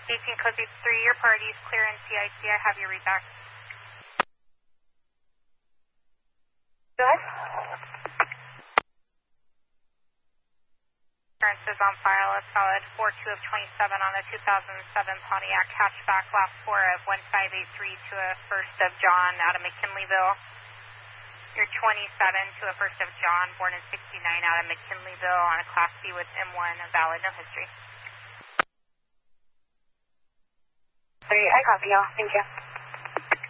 18 Cozy 3, your party's clear in CIT. I have your read back. Go ahead. Insurance is on file. It's valid 4-2 of 27 on a 2007 Pontiac hatchback, last 4 of 1583 to a 1st of John out of McKinleyville. You're 27 to a 1st of John, born in 69 out of McKinleyville on a Class B with M1, valid, no history. I copy y'all. Thank you.